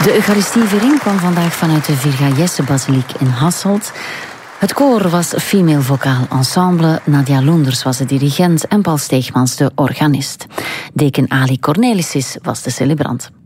De Eucharistieviering kwam vandaag vanuit de Virga-Jesse-basiliek in Hasselt. Het koor was Female Vocaal Ensemble, Nadia Loenders was de dirigent en Paul Steegmans de organist. Deken Ali Cornelissis was de celebrant.